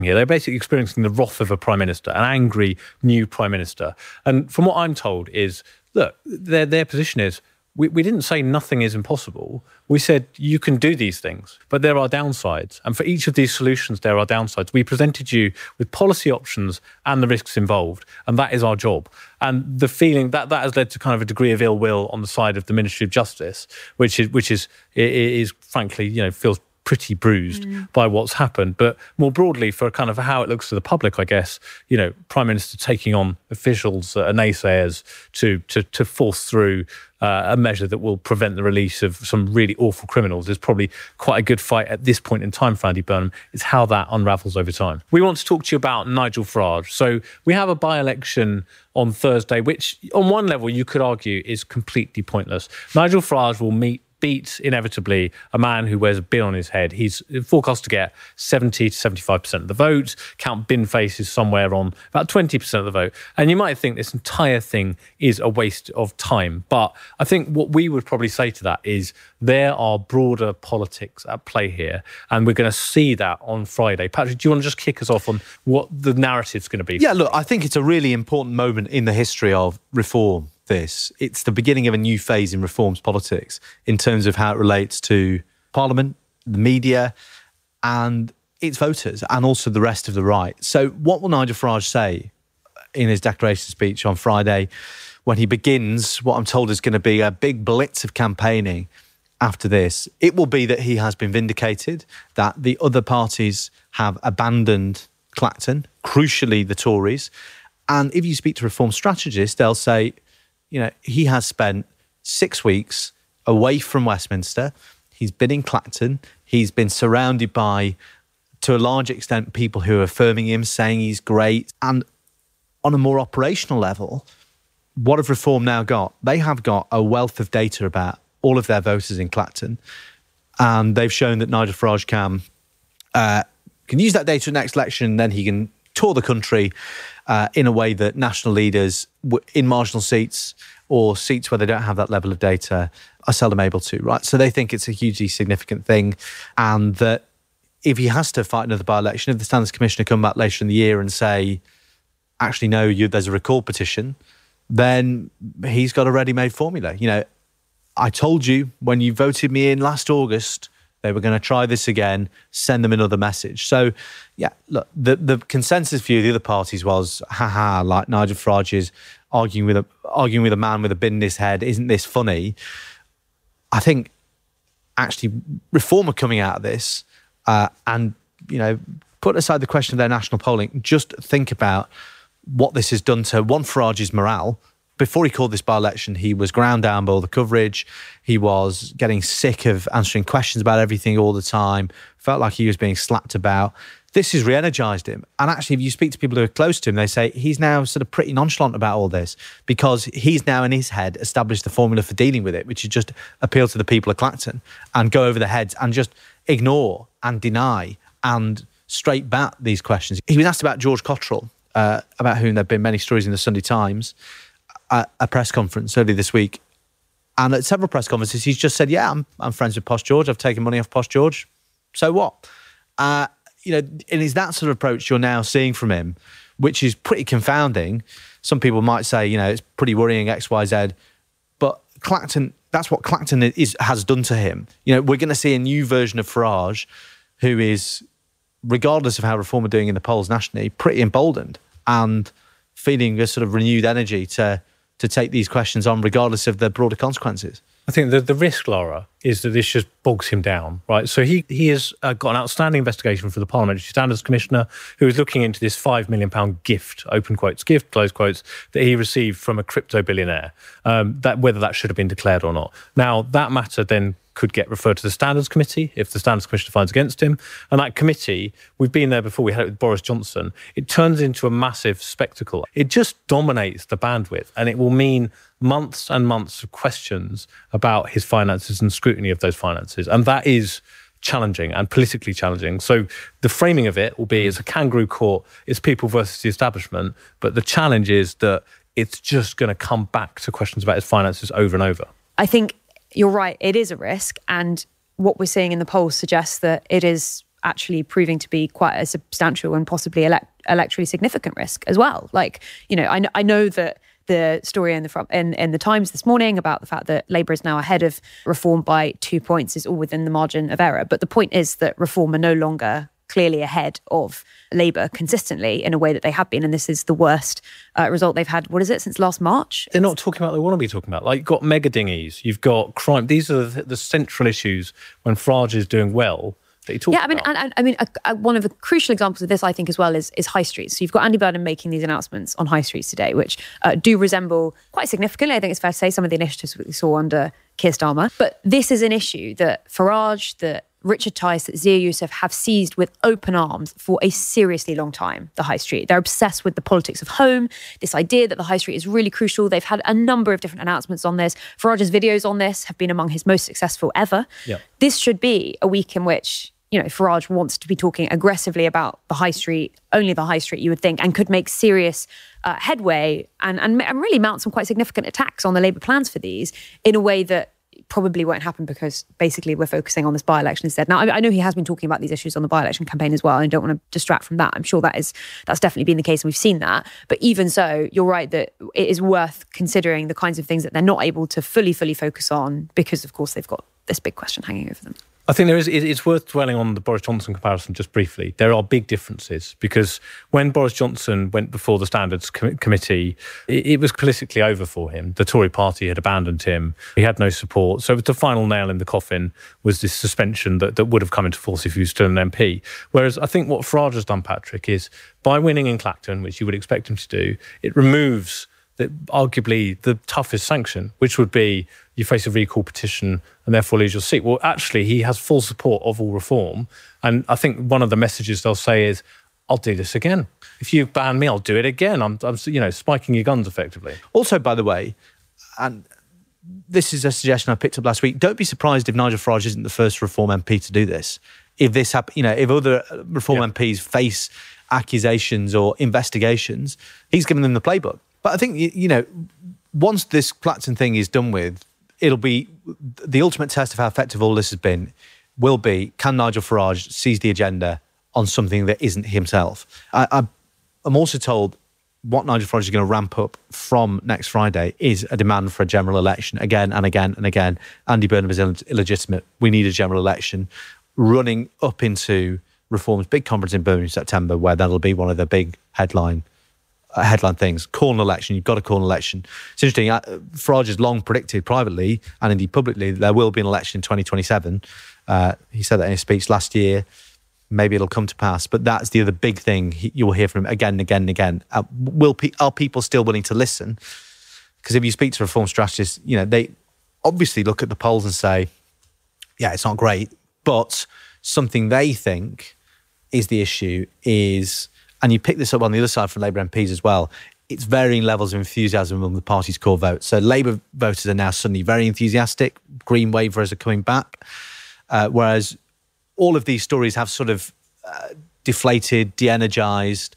here. They're basically experiencing the wrath of a prime minister, an angry new prime minister. And from what I'm told is, look, their position is, we didn't say nothing is impossible. We said you can do these things, but there are downsides. And for each of these solutions, there are downsides. We presented you with policy options and the risks involved, and that is our job. And the feeling that has led to kind of a degree of ill will on the side of the Ministry of Justice, which is frankly, feels pretty bruised by what's happened. But more broadly, for kind of how it looks to the public, I guess, Prime Minister taking on officials, naysayers, to force through a measure that will prevent the release of some really awful criminals is probably quite a good fight at this point in time for Andy Burnham. It's how that unravels over time. We want to talk to you about Nigel Farage. So we have a by-election on Thursday, which on one level you could argue is completely pointless. Nigel Farage will beat inevitably a man who wears a bin on his head. He's forecast to get 70 to 75% of the vote. Count bin faces somewhere on about 20% of the vote. And you might think this entire thing is a waste of time. But I think what we would probably say to that is there are broader politics at play here. And we're going to see that on Friday. Patrick, do you want to just kick us off on what the narrative's going to be? Yeah, look, I think it's a really important moment in the history of reform. It's the beginning of a new phase in reforms politics in terms of how it relates to Parliament, the media, and its voters, and also the rest of the right. So what will Nigel Farage say in his declaration speech on Friday when he begins what I'm told is going to be a big blitz of campaigning after this? It will be that he has been vindicated, that the other parties have abandoned Clacton, crucially the Tories. And if you speak to reform strategists, they'll say, he has spent 6 weeks away from Westminster. He's been in Clacton. He's been surrounded by, to a large extent, people who are affirming him, saying he's great. And on a more operational level, what have Reform now got? They have got a wealth of data about all of their voters in Clacton. And they've shown that Nigel Farage can use that data in the next election, and then he can tour the country in a way that national leaders in marginal seats or seats where they don't have that level of data are seldom able to, right? So they think it's a hugely significant thing, and that if he has to fight another by-election, if the Standards Commissioner come back later in the year and say, actually, no, there's a recall petition, then he's got a ready-made formula. I told you when you voted me in last August, they were going to try this again, send them another message. So, yeah, look, the consensus view of the other parties was, like Nigel Farage is arguing with a man with a bin in his head. Isn't this funny? I think, actually, Reform are coming out of this and, put aside the question of their national polling, just think about what this has done to, one, Farage's morale. Before he called this by-election, he was ground down by all the coverage. He was getting sick of answering questions about everything all the time, felt like he was being slapped about. This has re-energised him. And actually, if you speak to people who are close to him, they say he's now sort of pretty nonchalant about all this because he's now in his head established the formula for dealing with it, which is just appeal to the people of Clacton and go over their heads and just ignore and deny and straight bat these questions. He was asked about George Cotterill, about whom there have been many stories in the Sunday Times, at a press conference earlier this week. And at several press conferences, he's just said, yeah, I'm friends with Posh George. I've taken money off Posh George. So what? And it's that sort of approach you're now seeing from him, which is pretty confounding. Some people might say, it's pretty worrying, X, Y, Z. But Clacton, that's what Clacton has done to him. We're going to see a new version of Farage who is, regardless of how Reform are doing in the polls nationally, pretty emboldened and feeling a sort of renewed energy to take these questions on, regardless of the broader consequences. I think the risk, Laura, is that this just bogs him down, right? So he has got an outstanding investigation for the Parliamentary Standards Commissioner who is looking into this £5 million gift, open quotes, gift, close quotes, that he received from a crypto billionaire, whether that should have been declared or not. Now, that matter then could get referred to the Standards Committee if the Standards Commissioner finds against him. And that committee, we've been there before, we had it with Boris Johnson, it turns into a massive spectacle. It just dominates the bandwidth, and it will mean months and months of questions about his finances and scrutiny of those finances. And that is challenging and politically challenging. So the framing of it will be it's a kangaroo court, it's people versus the establishment, but the challenge is that it's just going to come back to questions about his finances over and over. I think you're right, it is a risk, and what we're seeing in the polls suggests that it is actually proving to be quite a substantial and possibly electorally significant risk as well. Like, I know that the story in the Times this morning about the fact that Labour is now ahead of Reform by 2 points is all within the margin of error. But the point is that Reform are no longer clearly ahead of Labour consistently in a way that they have been. And this is the worst result they've had, since last March? They're not talking about what they want to be talking about. Like, you've got mega dinghies, you've got crime. These are the central issues when Farage is doing well. One of the crucial examples of this, I think, as well, is high streets. So you've got Andy Burnham making these announcements on high streets today, which do resemble quite significantly, I think it's fair to say, some of the initiatives that we saw under Keir Starmer. But this is an issue that Farage, that Richard Tice, that Zia Youssef have seized with open arms for a seriously long time, the high street. They're obsessed with the politics of home, this idea that the high street is really crucial. They've had a number of different announcements on this. Farage's videos on this have been among his most successful ever. Yeah. This should be a week in which Farage wants to be talking aggressively about the high street, only the high street, you would think, and could make serious headway and really mount some quite significant attacks on the Labour plans for these in a way that probably won't happen because basically we're focusing on this by-election instead. Now, I know he has been talking about these issues on the by-election campaign as well, and I don't want to distract from that. I'm sure that's definitely been the case, and we've seen that. But even so, you're right that it is worth considering the kinds of things that they're not able to fully focus on because, of course, they've got this big question hanging over them. I think it's worth dwelling on the Boris Johnson comparison just briefly. There are big differences because when Boris Johnson went before the Standards Committee, it was politically over for him. The Tory party had abandoned him. He had no support. So the final nail in the coffin was this suspension that would have come into force if he was still an MP. Whereas I think what Farage has done, Patrick, is by winning in Clacton, which you would expect him to do, it removes arguably the toughest sanction, which would be you face a recall petition and therefore lose your seat. Well, actually, he has full support of all reform. And I think one of the messages they'll say is, I'll do this again. If you ban me, I'll do it again. I'm spiking your guns effectively. Also, by the way, and this is a suggestion I picked up last week, don't be surprised if Nigel Farage isn't the first Reform MP to do this. If this happens, if other Reform MPs face accusations or investigations, he's given them the playbook. But I think, once this Clacton thing is done with, it'll be the ultimate test of how effective all this has been will be, can Nigel Farage seize the agenda on something that isn't himself? I'm also told what Nigel Farage is going to ramp up from next Friday is a demand for a general election again and again and again. Andy Burnham is illegitimate. We need a general election running up into Reform's big conference in Birmingham in September, where that'll be one of the big headline things. Call an election. You've got to call an election. It's interesting. Farage has long predicted privately and indeed publicly that there will be an election in 2027. He said that in his speech last year. Maybe it'll come to pass. But that's the other big thing you will hear from him again and again and again. Are people still willing to listen? Because if you speak to Reform strategists, they obviously look at the polls and say, yeah, it's not great. But something they think is the issue is, and you pick this up on the other side from Labour MPs as well, it's varying levels of enthusiasm among the party's core vote. So Labour voters are now suddenly very enthusiastic. Green waverers are coming back. Whereas all of these stories have sort of deflated, de-energised,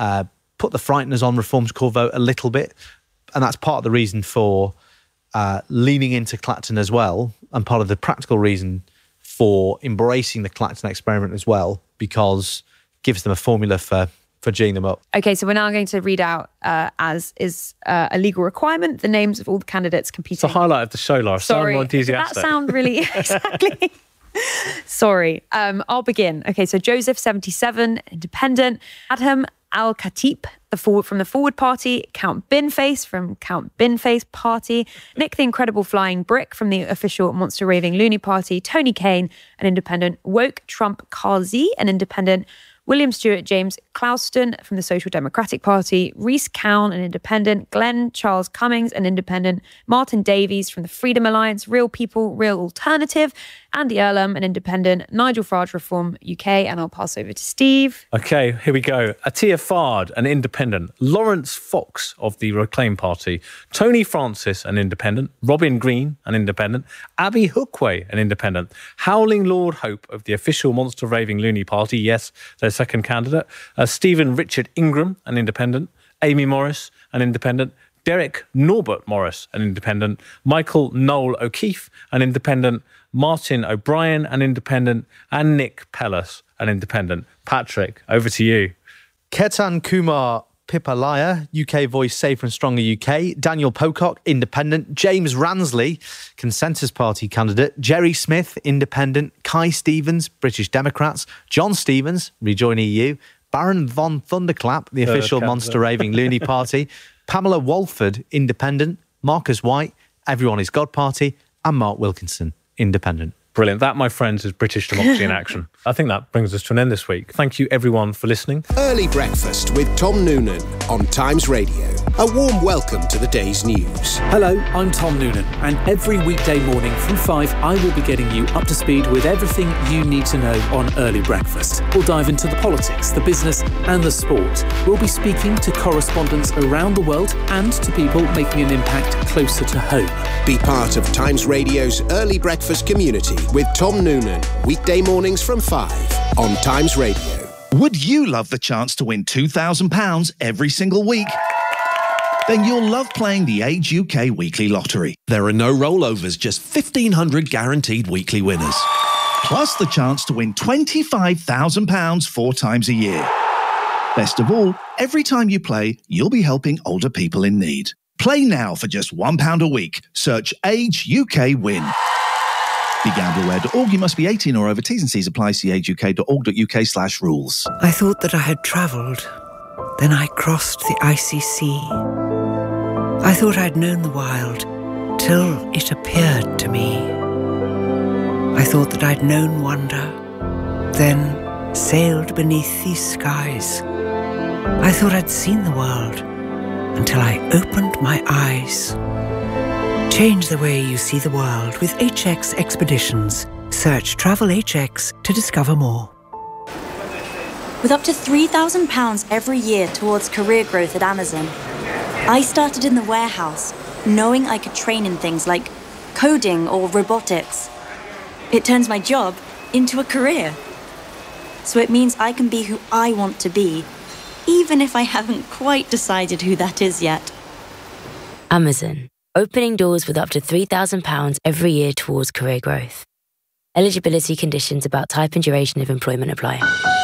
put the frighteners on Reform's core vote a little bit. And that's part of the reason for leaning into Clacton as well, and part of the practical reason for embracing the Clacton experiment as well, because it gives them a formula for G'ing them up. Okay, so we're now going to read out, as is a legal requirement, the names of all the candidates competing. It's the highlight of the show, Lara. Sorry, sound more enthusiastic. Did that sound really... Exactly. Sorry. I'll begin. Okay, so Joseph, 77, independent. Adham Al-Khatib, from the Forward Party. Count Binface from Count Binface Party. Nick the Incredible Flying Brick from the official Monster Raving Loony Party. Tony Kane, an independent. Woke Trump Kazi, an independent. William Stewart James Clouston from the Social Democratic Party, Rhys Cowan, an independent, Glenn Charles Cummings, an independent, Martin Davies from the Freedom Alliance, Real People, Real Alternative, Andy Earlham, an independent, Nigel Farage, Reform UK, and I'll pass over to Steve. Okay, here we go. Atia Fard, an independent, Lawrence Fox of the Reclaim Party, Tony Francis, an independent, Robin Green, an independent, Abby Hookway, an independent, Howling Lord Hope of the official Monster Raving Loony Party, yes, their second candidate, Stephen Richard Ingram, an independent, Amy Morris, an independent, Derek Norbert Morris, an independent, Michael Noel O'Keefe, an independent, Martin O'Brien, an independent, and Nick Pellis, and independent. Patrick, over to you. Ketan Kumar Pipalaya, UK Voice Safer and Stronger UK. Daniel Pocock, Independent. James Ransley, Consensus Party candidate. Jerry Smith, Independent. Kai Stevens, British Democrats. John Stevens, Rejoin EU. Baron von Thunderclap, the official monster raving loony party. Pamela Walford, Independent. Marcus White, Everyone is God Party. And Mark Wilkinson, Independent. Brilliant. That, my friends, is British democracy in action. I think that brings us to an end this week. Thank you, everyone, for listening. Early Breakfast with Tom Noonan on Times Radio. A warm welcome to the day's news. Hello, I'm Tom Noonan, and every weekday morning from 5, I will be getting you up to speed with everything you need to know on Early Breakfast. We'll dive into the politics, the business and the sport. We'll be speaking to correspondents around the world and to people making an impact closer to home. Be part of Times Radio's Early Breakfast community with Tom Noonan, weekday mornings from 5 on Times Radio. Would you love the chance to win £2,000 every single week? Then you'll love playing the Age UK Weekly Lottery. There are no rollovers, just 1,500 guaranteed weekly winners. Plus the chance to win £25,000 4 times a year. Best of all, every time you play, you'll be helping older people in need. Play now for just £1 a week. Search Age UK Win. BeGambleAware.org. You must be 18 or over. T's and C's apply. See ageuk.org.uk/rules. I thought that I had travelled. Then I crossed the icy sea. I thought I'd known the wild, till it appeared to me. I thought that I'd known wonder, then sailed beneath these skies. I thought I'd seen the world, until I opened my eyes. Change the way you see the world with HX Expeditions. Search Travel HX to discover more. With up to £3,000 every year towards career growth at Amazon, I started in the warehouse, knowing I could train in things like coding or robotics. It turns my job into a career. So it means I can be who I want to be, even if I haven't quite decided who that is yet. Amazon, opening doors with up to £3,000 every year towards career growth. Eligibility conditions about type and duration of employment apply.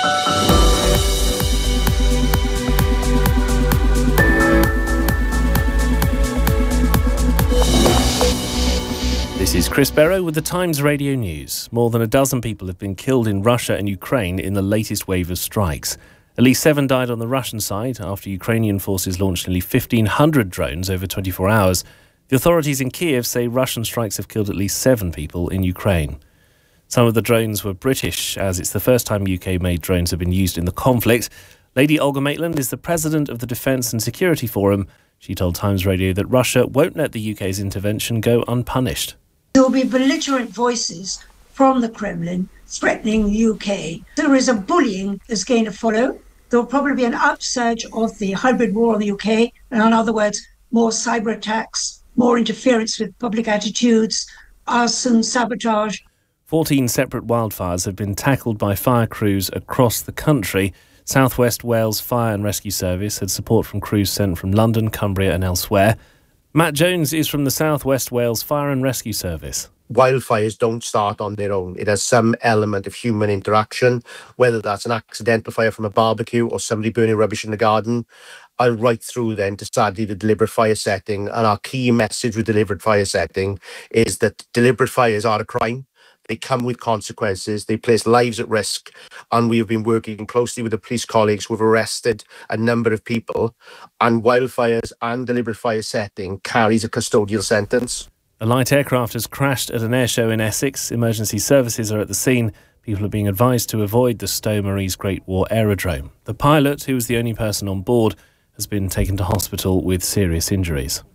This is Chris Barrow with the Times Radio News. More than a dozen people have been killed in Russia and Ukraine in the latest wave of strikes. At least 7 died on the Russian side after Ukrainian forces launched nearly 1,500 drones over 24 hours. The authorities in Kiev say Russian strikes have killed at least 7 people in Ukraine. Some of the drones were British, as it's the first time UK-made drones have been used in the conflict. Lady Olga Maitland is the president of the Defence and Security Forum. She told Times Radio that Russia won't let the UK's intervention go unpunished. There will be belligerent voices from the Kremlin threatening the UK. There is a bullying that's going to follow. There will probably be an upsurge of the hybrid war on the UK. And in other words, more cyber attacks, more interference with public attitudes, arson, sabotage. 14 separate wildfires have been tackled by fire crews across the country. South West Wales Fire and Rescue Service had support from crews sent from London, Cumbria and elsewhere. Matt Jones is from the South West Wales Fire and Rescue Service. Wildfires don't start on their own. It has some element of human interaction, whether that's an accidental fire from a barbecue or somebody burning rubbish in the garden, and right through then to sadly the deliberate fire setting. And our key message with deliberate fire setting is that deliberate fires are a crime. They come with consequences. They place lives at risk. And we have been working closely with the police colleagues who have arrested a number of people. And wildfires and deliberate fire setting carries a custodial sentence. A light aircraft has crashed at an airshow in Essex. Emergency services are at the scene. People are being advised to avoid the Stowe Marie's Great War Aerodrome. The pilot, who was the only person on board, has been taken to hospital with serious injuries.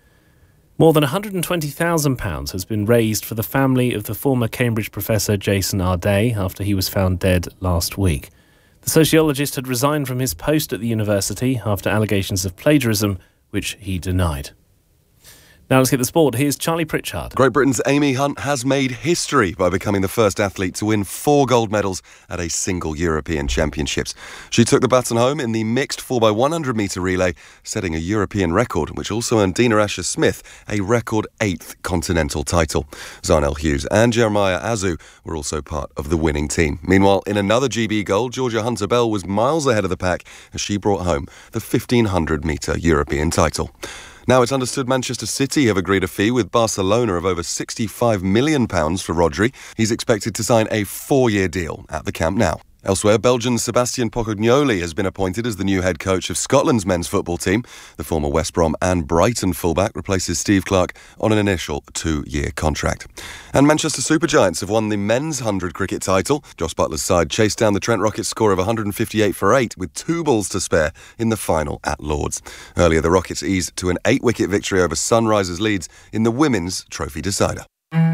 More than £120,000 has been raised for the family of the former Cambridge professor Jason Arday after he was found dead last week. The sociologist had resigned from his post at the university after allegations of plagiarism, which he denied. Now let's get the sport. Here's Charlie Pritchard. Great Britain's Amy Hunt has made history by becoming the first athlete to win 4 gold medals at a single European Championships. She took the baton home in the mixed 4x100 metre relay, setting a European record, which also earned Dina Asher-Smith a record 8th continental title. Zarnell Hughes and Jeremiah Azu were also part of the winning team. Meanwhile, in another GB gold, Georgia Hunter-Bell was miles ahead of the pack as she brought home the 1500 metre European title. Now it's understood Manchester City have agreed a fee with Barcelona of over £65 million for Rodri. He's expected to sign a 4-year deal at the Camp Nou. Elsewhere, Belgian Sebastian Pocognoli has been appointed as the new head coach of Scotland's men's football team. The former West Brom and Brighton fullback replaces Steve Clarke on an initial 2-year contract. And Manchester Supergiants have won the men's 100 cricket title. Joss Butler's side chased down the Trent Rockets score of 158 for 8 with 2 balls to spare in the final at Lord's. Earlier, the Rockets eased to an 8-wicket victory over Sunrisers Leeds in the women's trophy decider.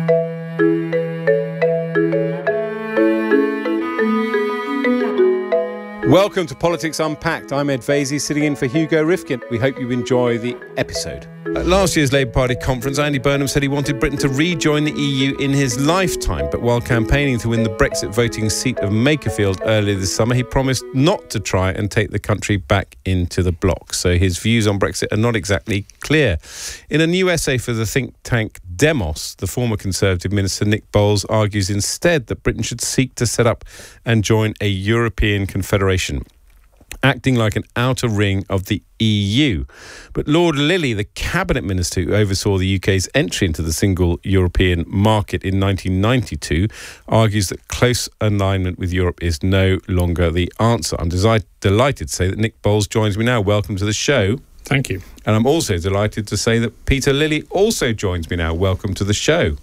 Welcome to Politics Unpacked. I'm Ed Vasey, sitting in for Hugo Rifkin. We hope you enjoy the episode. At last year's Labour Party conference, Andy Burnham said he wanted Britain to rejoin the EU in his lifetime. But while campaigning to win the Brexit voting seat of Makerfield earlier this summer, he promised not to try and take the country back into the bloc. So his views on Brexit are not exactly clear. In a new essay for the think tank Demos, the former Conservative Minister Nick Boles argues instead that Britain should seek to set up and join a European confederation, acting like an outer ring of the EU. But Lord Lilly, the cabinet minister who oversaw the UK's entry into the single European market in 1992, argues that close alignment with Europe is no longer the answer. I'm delighted to say that Nick Boles joins me now. Welcome to the show. Thank you. And I'm also delighted to say that Peter Lilly also joins me now. Welcome to the show.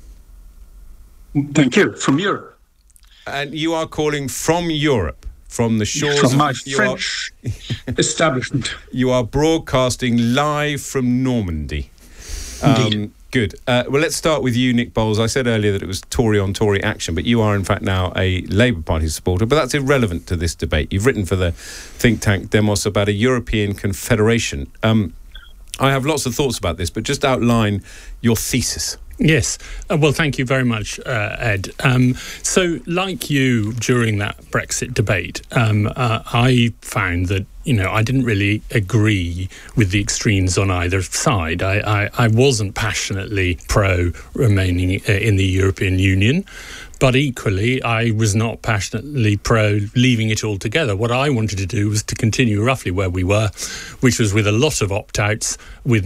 Thank you. From Europe. And you are calling from Europe. From the shores from my of French establishment. You are broadcasting live from Normandy. Good. Well, let's start with you, Nick Boles. I said earlier that it was Tory on Tory action, but you are in fact now a Labour Party supporter, but that's irrelevant to this debate. You've written for the think tank Demos about a European confederation. I have lots of thoughts about this, but just outline your thesis. Yes. Well, thank you very much, Ed. So, like you, during that Brexit debate, I found that, I didn't really agree with the extremes on either side. I wasn't passionately pro remaining in the European Union, but equally, I was not passionately pro leaving it altogether. What I wanted to do was to continue roughly where we were, which was with a lot of opt-outs, with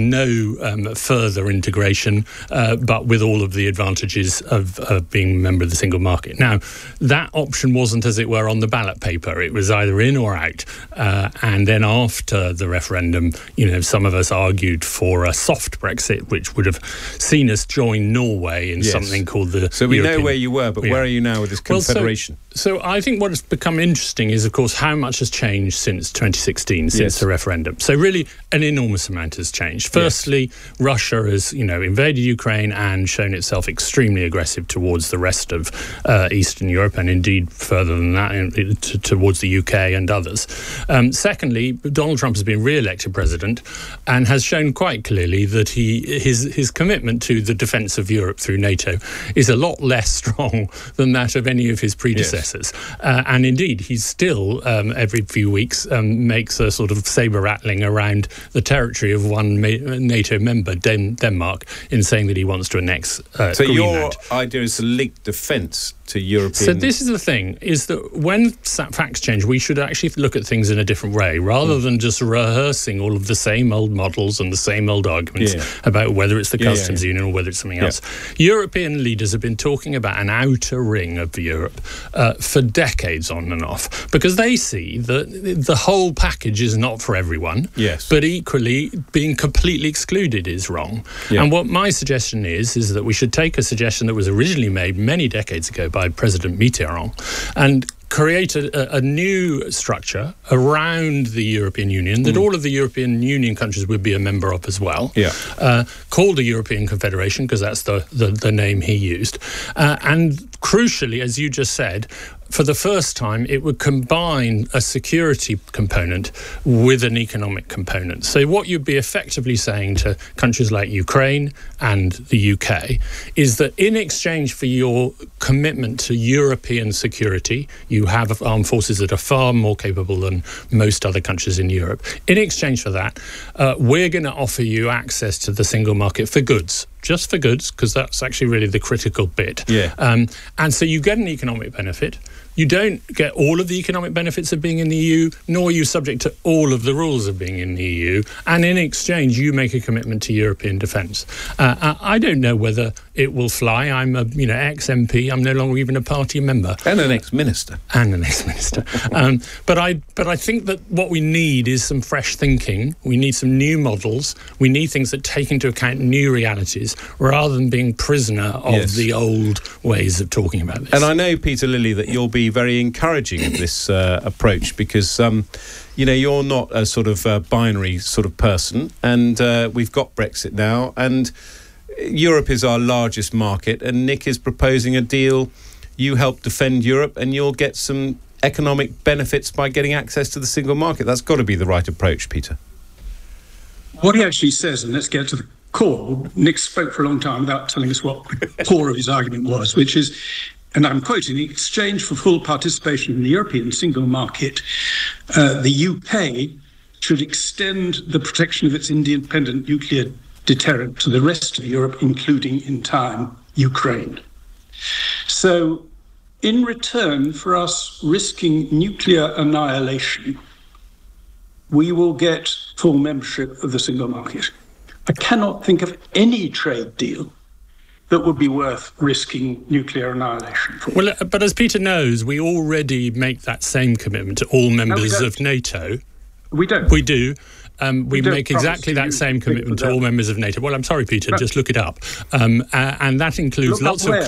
no further integration, but with all of the advantages of being a member of the single market. Now, that option wasn't, as it were, on the ballot paper. It was either in or out. And then after the referendum, some of us argued for a soft Brexit, which would have seen us join Norway in something called the So we know where you were, but where are you now with this confederation? So I think what has become interesting is, of course, how much has changed since 2016, since the referendum. So really, an enormous amount has changed. Firstly, Russia has, invaded Ukraine and shown itself extremely aggressive towards the rest of Eastern Europe, and indeed further than that, towards the UK and others. Secondly, Donald Trump has been re-elected president and has shown quite clearly that his commitment to the defence of Europe through NATO is a lot less strong than that of any of his predecessors. And indeed, he's still, every few weeks, makes a sort of sabre-rattling around the territory of one NATO member, Denmark, in saying that he wants to annex Greenland. So your idea is to link defence to European... So this is the thing, is that when facts change, we should actually look at things in a different way, rather than just rehearsing all of the same old models and the same old arguments about whether it's the customs union or whether it's something else. European leaders have been talking about an outer ring of Europe for decades on and off, because they see that the whole package is not for everyone, but equally being completely excluded is wrong. And what my suggestion is that we should take a suggestion that was originally made many decades ago by President Mitterrand and create a new structure around the European Union that all of the European Union countries would be a member of as well, called the European Confederation, because that's the name he used. And crucially, as you just said, for the first time, it would combine a security component with an economic component. So what you'd be effectively saying to countries like Ukraine and the UK is that in exchange for your commitment to European security, you have armed forces that are far more capable than most other countries in Europe. In exchange for that, we're going to offer you access to the single market for goods. Just for goods, because that's actually really the critical bit. Yeah. And so you get an economic benefit. You don't get all of the economic benefits of being in the EU, nor are you subject to all of the rules of being in the EU. And in exchange, you make a commitment to European defence. I don't know whether it will fly. I'm a ex-MP. I'm no longer even a party member. And an ex-minister. But I think that what we need is some fresh thinking. We need some new models. We need things that take into account new realities rather than being prisoner of the old ways of talking about this. And I know, Peter Lilley, that you'll be very encouraging of this approach because, you're not a sort of binary sort of person, and we've got Brexit now, and Europe is our largest market, and Nick is proposing a deal. You help defend Europe, and you'll get some economic benefits by getting access to the single market. That's got to be the right approach, Peter. What he actually says, and let's get to the core, Nick spoke for a long time without telling us what the core of his argument was, which is, and I'm quoting, in exchange for full participation in the European single market, the UK should extend the protection of its independent nuclear deterrent to the rest of Europe, including, in time, Ukraine. So, in return for us risking nuclear annihilation, we will get full membership of the single market. I cannot think of any trade deal that would be worth risking nuclear annihilation for. Well, but as Peter knows, we already make that same commitment to all members of NATO. We don't. We do. We make exactly that same commitment to all members of NATO. Well, I'm sorry, Peter, just look it up. And that includes lots of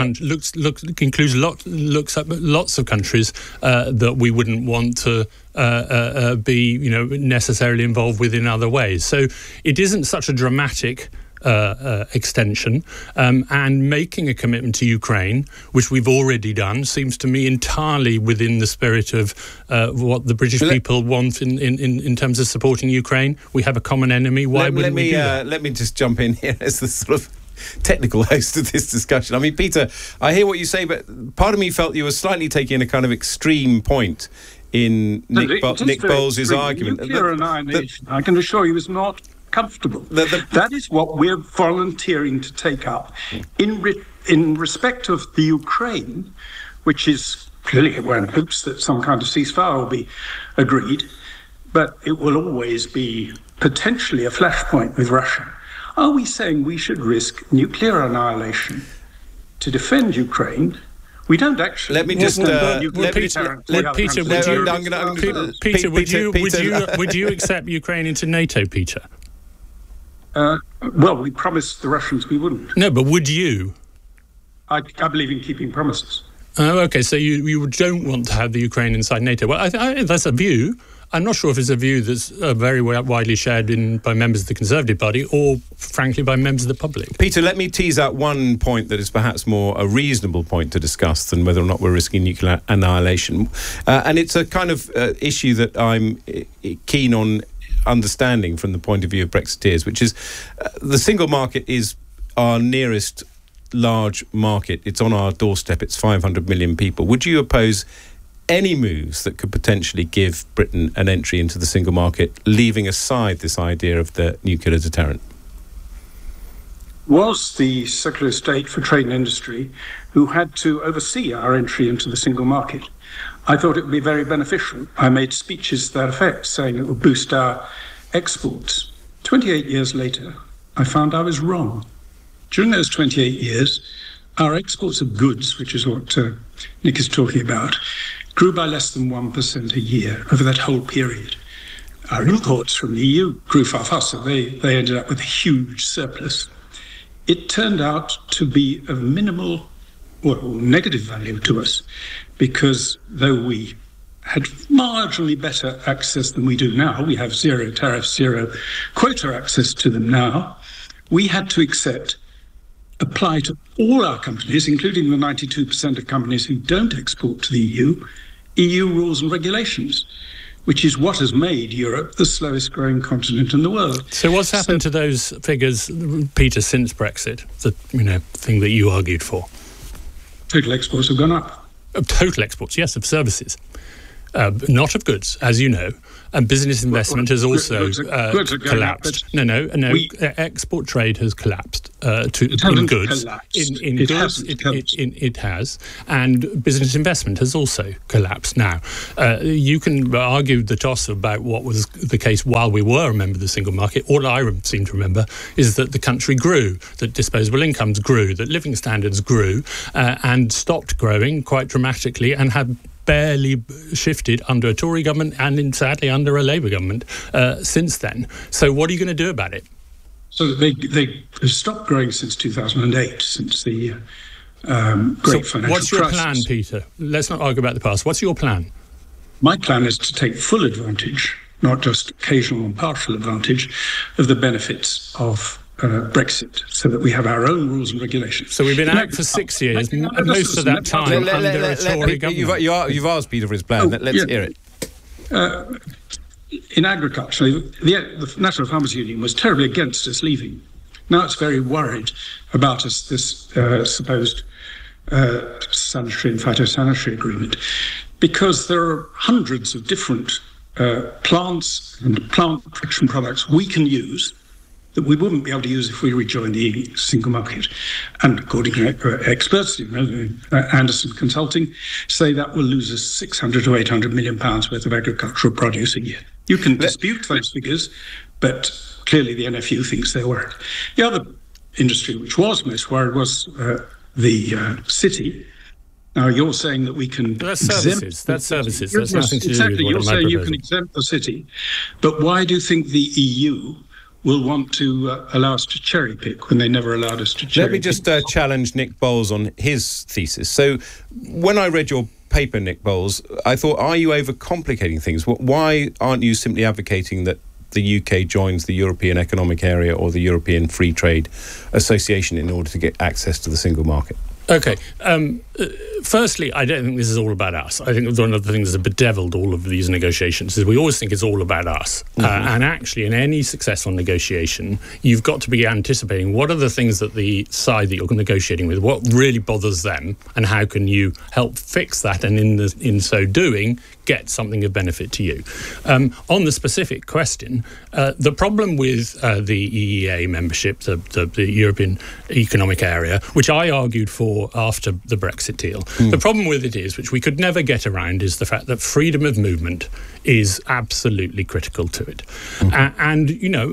countries that we wouldn't want to be, necessarily involved with in other ways. So it isn't such a dramatic extension, and making a commitment to Ukraine, which we've already done, seems to me entirely within the spirit of what the British people want in terms of supporting Ukraine. We have a common enemy. Why wouldn't we do that? Let me just jump in here as the sort of technical host of this discussion. I mean, Peter, I hear what you say, but part of me felt you were slightly taking a kind of extreme point in Nick Bowles' argument. Nuclear annihilation, I can assure you, is not comfortable. That is what we're volunteering to take up. In respect of the Ukraine, which is clearly we're in hopes that some kind of ceasefire will be agreed, but it will always be potentially a flashpoint with Russia. Are we saying we should risk nuclear annihilation to defend Ukraine? We don't actually. Let me just. Peter, would you accept Ukraine into NATO, Peter? Well, we promised the Russians we wouldn't. No, but would you? I believe in keeping promises. Oh, okay. So you don't want to have the Ukraine inside NATO. Well, that's a view. I'm not sure if it's a view that's very widely shared by members of the Conservative Party or, frankly, by members of the public. Peter, let me tease out one point that is perhaps more a reasonable point to discuss than whether or not we're risking nuclear annihilation. And it's a kind of issue that I'm keen on understanding from the point of view of Brexiteers, which is the single market is our nearest large market. It's on our doorstep. It's 500 million people. Would you oppose any moves that could potentially give Britain an entry into the single market, leaving aside this idea of the nuclear deterrent? Was the Secretary of State for Trade and Industry who had to oversee our entry into the single market. I thought it would be very beneficial. I made speeches to that effect, saying it would boost our exports. 28 years later, I found I was wrong. During those 28 years, our exports of goods, which is what Nick is talking about, grew by less than 1% a year over that whole period. Our imports from the EU grew far faster. They ended up with a huge surplus. It turned out to be of minimal, negative value to us, because though we had marginally better access than we do now, we have zero tariff, zero quota access to them now, we had to accept apply to all our companies, including the 92% of companies who don't export to the EU rules and regulations, which is what has made Europe the slowest growing continent in the world. So what's happened to those figures, Peter, since Brexit, the thing that you argued for? Total exports have gone up. Total exports, yes, of services. Not of goods, as you know. And business investment has also collapsed. No. Export trade has collapsed in goods. It has. And business investment has also collapsed now. You can argue the toss about what was the case while we were a member of the single market. All I seem to remember is that the country grew, that disposable incomes grew, that living standards grew, and stopped growing quite dramatically and had barely shifted under a Tory government and sadly under a Labour government since then. So what are you going to do about it? So they stopped growing since 2008, since the great financial crisis. What's your plan, Peter? Let's not argue about the past. What's your plan? My plan is to take full advantage, not just occasional and partial advantage, of the benefits of Brexit, so that we have our own rules and regulations. So we've been out for 6 years, and most of that time under a Tory government. You've asked Peter for his plan. Let's hear it. In agriculture, the National Farmers Union was terribly against us leaving. Now it's very worried about this supposed sanitary and phytosanitary agreement, because there are hundreds of different plants and plant protection products we can use that we wouldn't be able to use if we rejoined the single market. And according to experts, Anderson Consulting, say that will lose us £600 to £800 million worth of agricultural produce a year. You can dispute those figures, but clearly the NFU thinks they're worried. The other industry which was most worried was the city. Now, you're saying that we can That's services. That's nothing to do with what You're saying you can exempt the city. But why do you think the EU will want to allow us to cherry pick when they never allowed us to cherry pick? Let me just challenge Nick Bowles on his thesis. So when I read your paper, Nick Bowles, I thought, are you overcomplicating things? Why aren't you simply advocating that the UK joins the European Economic Area or the European Free Trade Association in order to get access to the single market? Okay. Firstly, I don't think this is all about us. I think one of the things that bedeviled all of these negotiations is we always think it's all about us. And actually, in any successful negotiation, you've got to be anticipating what are the things that the side that you're negotiating with, what really bothers them, and how can you help fix that, and in so doing, get something of benefit to you. On the specific question, the problem with the EEA membership, the European Economic Area, which I argued for after the Brexit deal, the problem with it is, which we could never get around, is the fact that freedom of movement is absolutely critical to it. And,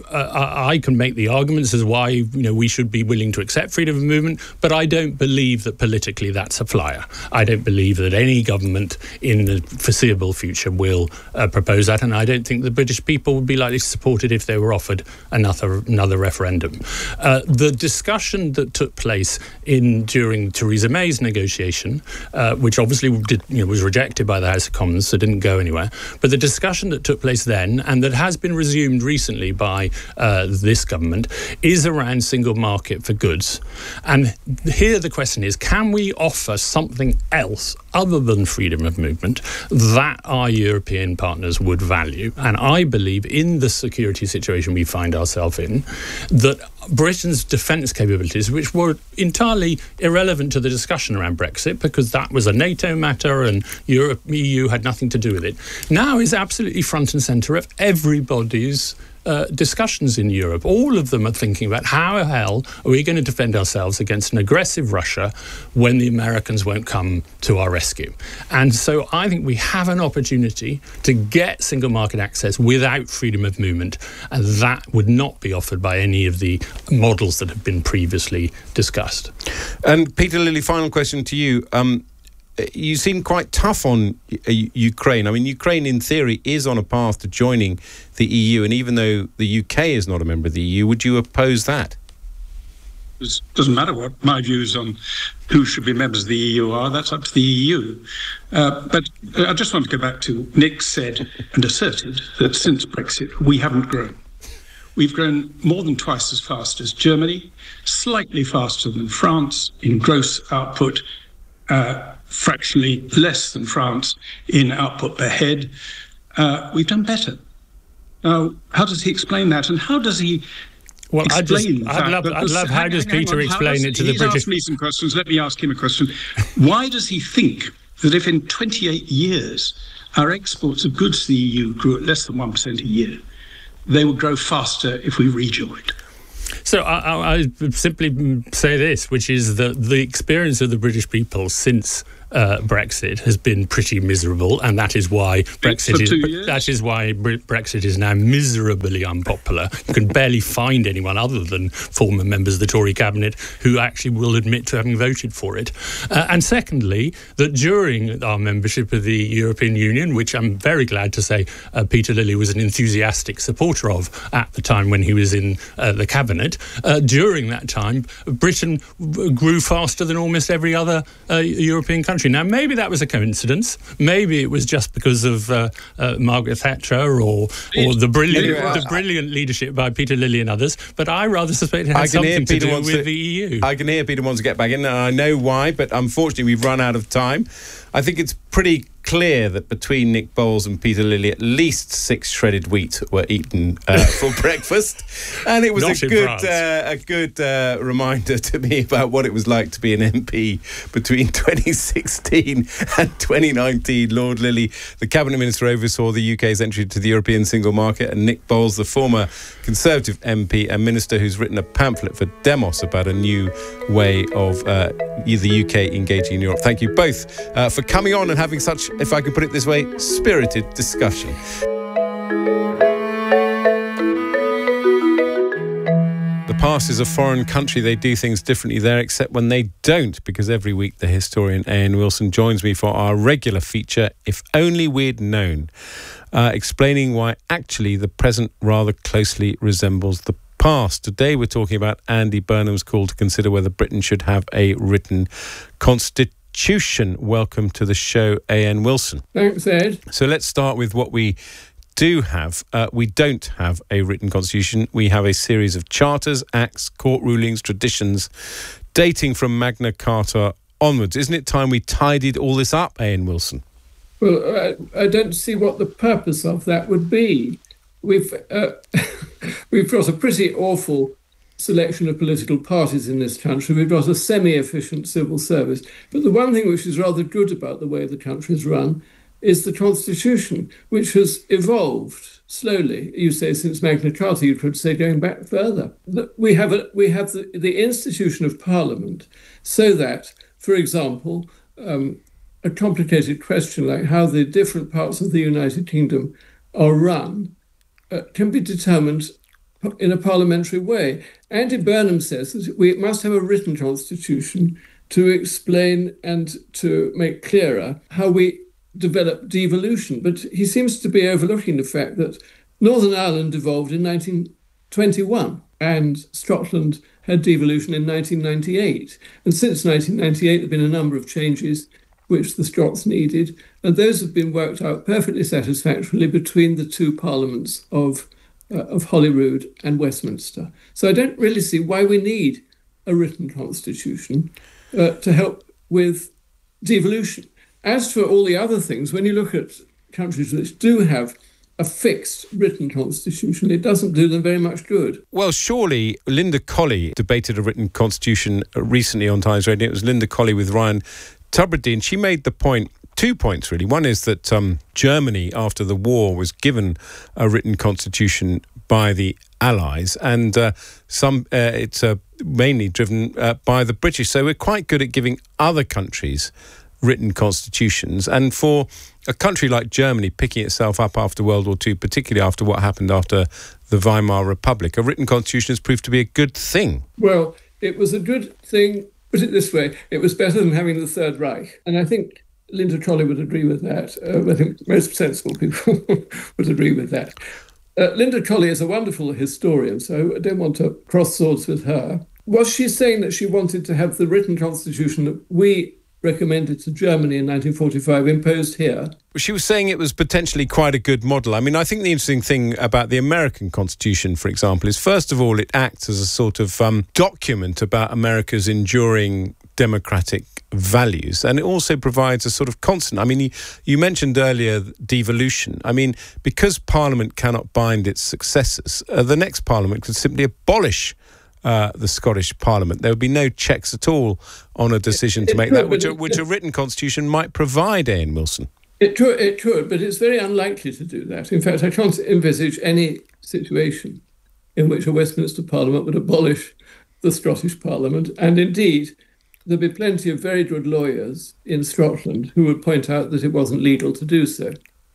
I can make the arguments as why, we should be willing to accept freedom of movement, but I don't believe that politically that's a flyer. I don't believe that any government in the foreseeable future will propose that, and I don't think the British people would be likely to support it if they were offered another referendum. The discussion that took place during Theresa May's negotiation, which obviously was rejected by the House of Commons, so didn't go anywhere, but the discussion that took place then, and that has been resumed recently by this government, is around single market for goods. And here the question is, can we offer something else other than freedom of movement that our European partners would value? And I believe, in the security situation we find ourselves in, that Britain's defence capabilities, which were entirely irrelevant to the discussion around Brexit, because that was a NATO matter and EU had nothing to do with it, now is absolutely front and centre of everybody's discussions in Europe. All of them are thinking about how the hell are we going to defend ourselves against an aggressive Russia when the Americans won't come to our rescue. And so I think we have an opportunity to get single market access without freedom of movement, and that would not be offered by any of the models that have been previously discussed. And Peter Lilly, final question to you. You seem quite tough on Ukraine. I mean, Ukraine, in theory, is on a path to joining the EU, and even though the UK is not a member of the EU, would you oppose that? It doesn't matter what my views on who should be members of the EU are. That's up to the EU. But I just want to go back to Nick said and asserted that since Brexit, we haven't grown. We've grown more than twice as fast as Germany, slightly faster than France in gross output, fractionally less than France in output per head. We've done better. Now, how does he explain that? And how does he explain that? I'd love how does Peter explain it to the British? He's asked me some questions. Let me ask him a question. Why does he think that if in 28 years our exports of goods to the EU grew at less than 1% a year, they would grow faster if we rejoined? So I simply say this, which is that the experience of the British people since Brexit has been pretty miserable, and that is why Brexit is now miserably unpopular. You can barely find anyone other than former members of the Tory cabinet who actually will admit to having voted for it. And secondly, that during our membership of the European Union, which I'm very glad to say Peter Lilly was an enthusiastic supporter of at the time when he was in the cabinet, during that time, Britain grew faster than almost every other European country. Now, maybe that was a coincidence. Maybe it was just because of Margaret Thatcher or the brilliant leadership by Peter Lilly and others. But I rather suspect it had something to do with the EU. I can hear Peter wants to get back in, and I know why, but unfortunately we've run out of time. I think it's pretty clear that between Nick Boles and Peter Lilly, at least 6 shredded wheat were eaten for breakfast, and it was a good reminder to me about what it was like to be an MP between 2016 and 2019. Lord Lilly, the cabinet minister, oversaw the UK's entry to the European single market, and Nick Boles, the former Conservative MP and minister who's written a pamphlet for Demos about a new way of the UK engaging in Europe. Thank you both for coming on and having such, if I can put it this way, spirited discussion. The past is a foreign country. They do things differently there, except when they don't, because every week the historian Ian Wilson joins me for our regular feature, If Only We'd Known, explaining why actually the present rather closely resembles the past. Today we're talking about Andy Burnham's call to consider whether Britain should have a written constitution. Welcome to the show, A.N. Wilson. Thanks, Ed. So let's start with what we do have. We don't have a written constitution. We have a series of charters, acts, court rulings, traditions, dating from Magna Carta onwards. Isn't it time we tidied all this up, A.N. Wilson? Well, I don't see what the purpose of that would be. We've got a pretty awful selection of political parties in this country. We've got a semi-efficient civil service. But the one thing which is rather good about the way the country is run is the Constitution, which has evolved slowly. You say since Magna Carta, you could say going back further. We have the institution of Parliament, so that, for example, a complicated question like how the different parts of the United Kingdom are run can be determined in a parliamentary way. Andy Burnham says that we must have a written constitution to explain and to make clearer how we develop devolution. But he seems to be overlooking the fact that Northern Ireland devolved in 1921 and Scotland had devolution in 1998. And since 1998, there have been a number of changes which the Scots needed, and those have been worked out perfectly satisfactorily between the two parliaments of Holyrood and Westminster. So I don't really see why we need a written constitution to help with devolution. As for all the other things, when you look at countries which do have a fixed written constitution, it doesn't do them very much good. Well, surely Linda Colley debated a written constitution recently on Times Radio. It was Linda Colley with Ryan Tubridy, she made the point, 2 points really. One is that Germany, after the war, was given a written constitution by the Allies, and it's mainly driven by the British. So we're quite good at giving other countries written constitutions. And for a country like Germany picking itself up after World War II, particularly after what happened after the Weimar Republic, a written constitution has proved to be a good thing. Well, it was a good thing. Put it this way, it was better than having the Third Reich. And I think Linda Colley would agree with that. I think most sensible people would agree with that. Linda Colley is a wonderful historian, so I don't want to cross swords with her. Was she saying that she wanted to have the written constitution that we recommended to Germany in 1945, imposed here. She was saying it was potentially quite a good model. I mean, I think the interesting thing about the American Constitution, for example, is first of all, it acts as a sort of document about America's enduring democratic values, and it also provides a sort of constant. I mean, you mentioned earlier devolution. I mean, because Parliament cannot bind its successors, the next Parliament could simply abolish the Scottish Parliament. There would be no checks at all on a decision to make that, which a written constitution might provide, Ian Wilson. It could, but it's very unlikely to do that. In fact, I can't envisage any situation in which a Westminster Parliament would abolish the Scottish Parliament, and indeed, there'd be plenty of very good lawyers in Scotland who would point out that it wasn't legal to do so.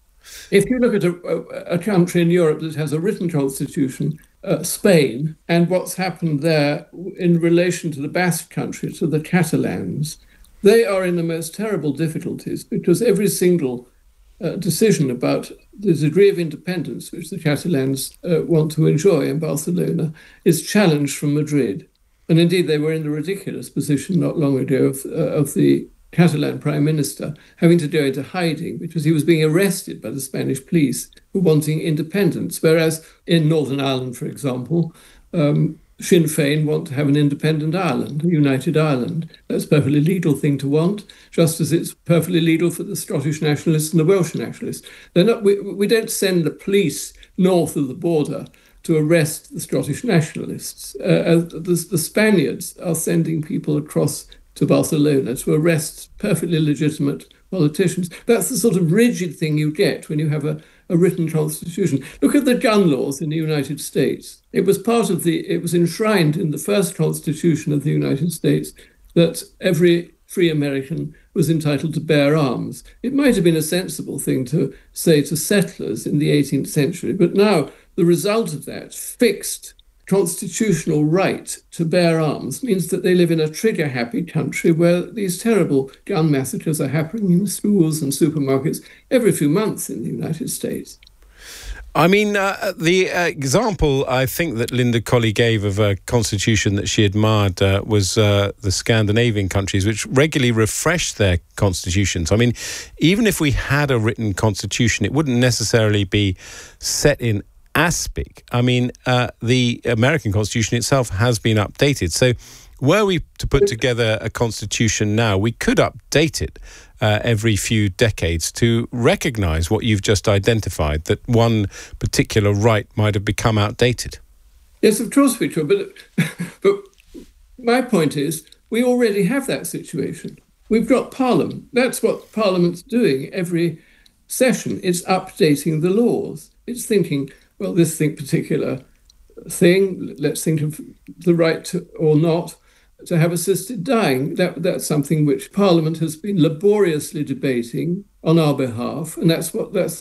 If you look at a country in Europe that has a written constitution, Spain, and what's happened there in relation to the Basque country, to the Catalans, they are in the most terrible difficulties because every single decision about the degree of independence which the Catalans want to enjoy in Barcelona is challenged from Madrid. And indeed, they were in the ridiculous position not long ago of the Catalan Prime Minister having to go into hiding because he was being arrested by the Spanish police for wanting independence. Whereas in Northern Ireland, for example, Sinn Féin want to have an independent Ireland, a united Ireland. That's a perfectly legal thing to want, just as it's perfectly legal for the Scottish nationalists and the Welsh nationalists. We don't send the police north of the border to arrest the Scottish nationalists. The Spaniards are sending people across to Barcelona to arrest perfectly legitimate politicians. That's the sort of rigid thing you get when you have a written constitution. Look at the gun laws in the United States. It was enshrined in the first Constitution of the United States that every free American was entitled to bear arms. It might have been a sensible thing to say to settlers in the 18th century, but now the result of that fixed constitutional right to bear arms means that they live in a trigger-happy country where these terrible gun massacres are happening in schools and supermarkets every few months in the United States. I mean, the example I think that Linda Colley gave of a constitution that she admired was the Scandinavian countries, which regularly refresh their constitutions. I mean, even if we had a written constitution, it wouldn't necessarily be set in aspic. I mean, the American Constitution itself has been updated. So were we to put together a constitution now, we could update it every few decades to recognise what you've just identified, that one particular right might have become outdated. Yes, of course we could. But my point is, we already have that situation. We've got Parliament. That's what Parliament's doing every session. It's updating the laws. It's thinking, well, this particular thing, let's think of the right to, or not, to have assisted dying. That's something which Parliament has been laboriously debating on our behalf, and that's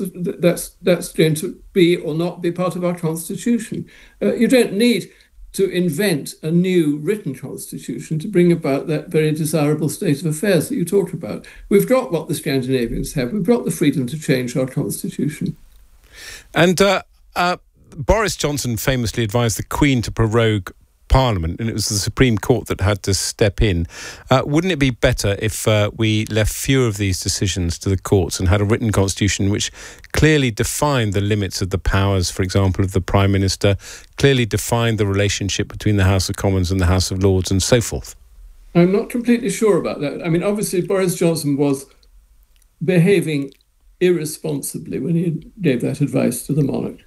going to be or not be part of our constitution. You don't need to invent a new written constitution to bring about that very desirable state of affairs that you talk about. We've got what the Scandinavians have. We've got the freedom to change our constitution. And Boris Johnson famously advised the Queen to prorogue Parliament, and it was the Supreme Court that had to step in. Wouldn't it be better if we left fewer of these decisions to the courts and had a written constitution which clearly defined the limits of the powers, for example, of the Prime Minister, clearly defined the relationship between the House of Commons and the House of Lords and so forth? I'm not completely sure about that. I mean, obviously, Boris Johnson was behaving irresponsibly when he gave that advice to the monarch.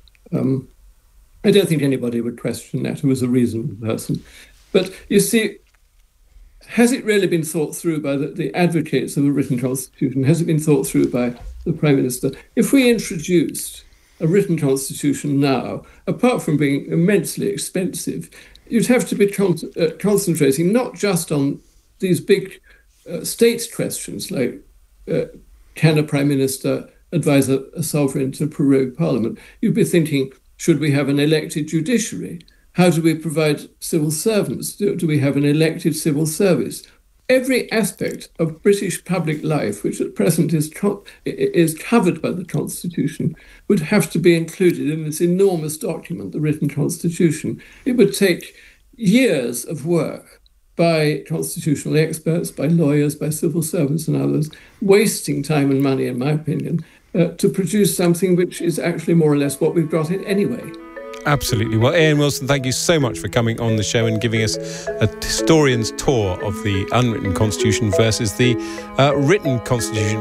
I don't think anybody would question that who was a reasonable person. But you see, has it really been thought through by the advocates of a written constitution? Has it been thought through by the Prime Minister? If we introduced a written constitution now, apart from being immensely expensive, you'd have to be concentrating not just on these big state questions like can a Prime Minister advise a sovereign to prorogue Parliament? You'd be thinking, should we have an elected judiciary? How do we provide civil servants? Do we have an elected civil service? Every aspect of British public life, which at present is covered by the Constitution, would have to be included in this enormous document, the written Constitution. It would take years of work. by constitutional experts, by lawyers, by civil servants and others, wasting time and money, in my opinion, to produce something which is actually more or less what we've got anyway. Absolutely. Well, Ian Wilson, thank you so much for coming on the show and giving us a historian's tour of the unwritten constitution versus the written constitution.